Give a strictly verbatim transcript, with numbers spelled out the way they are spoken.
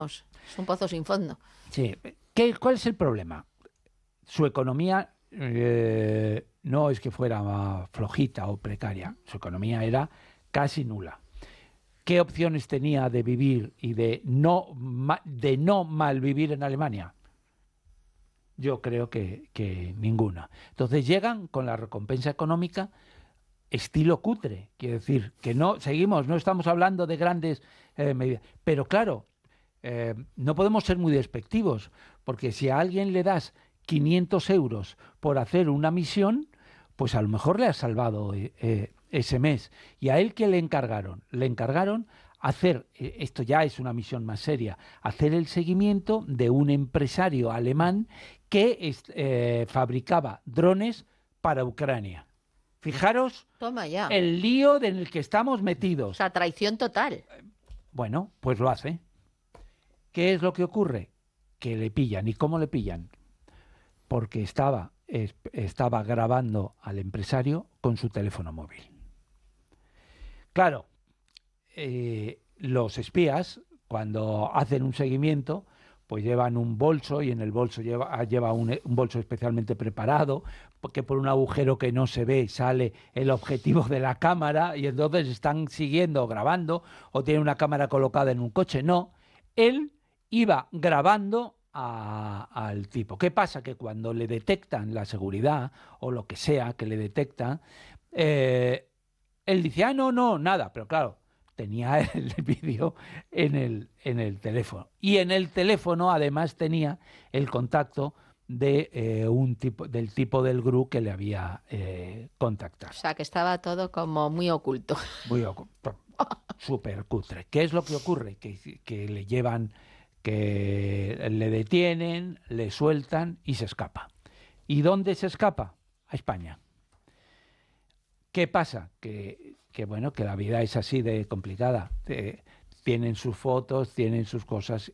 Es un pozo sin fondo. Sí. ¿Qué, ¿Cuál es el problema? Su economía eh, no es que fuera flojita o precaria, su economía era casi nula. ¿Qué opciones tenía de vivir y de no, de no malvivir en Alemania? Yo creo que, que ninguna. Entonces llegan con la recompensa económica estilo cutre, quiere decir que no seguimos, no estamos hablando de grandes eh, medidas, pero claro, eh, no podemos ser muy despectivos, porque si a alguien le das quinientos euros por hacer una misión, pues a lo mejor le has salvado eh, eh, ese mes. ¿Y a él qué le encargaron? Le encargaron hacer, eh, esto ya es una misión más seria, hacer el seguimiento de un empresario alemán que es, eh, fabricaba drones para Ucrania. Fijaros Toma ya. el lío en el que estamos metidos. O sea, traición total. Bueno, pues lo hace. ¿Qué es lo que ocurre? Que le pillan. ¿Y cómo le pillan? Porque estaba, es, estaba grabando al empresario con su teléfono móvil. Claro, eh, los espías, cuando hacen un seguimiento, pues llevan un bolso y en el bolso lleva, lleva un, un bolso especialmente preparado, porque por un agujero que no se ve sale el objetivo de la cámara y entonces están siguiendo, grabando, o tienen una cámara colocada en un coche. No, él iba grabando a, al tipo. ¿Qué pasa? Que cuando le detectan la seguridad o lo que sea que le detecta, eh, él dice, ah, no, no, nada, pero claro, tenía el vídeo en el, en el teléfono. Y en el teléfono además tenía el contacto de eh, un tipo, del tipo del G R U que le había eh, contactado. O sea, que estaba todo como muy oculto. Muy oculto. Súper cutre. ¿Qué es lo que ocurre? Que, que le llevan, que le detienen, le sueltan y se escapa. ¿Y dónde se escapa? A España. ¿Qué pasa? Que, que bueno, que la vida es así de complicada. Eh, tienen sus fotos, tienen sus cosas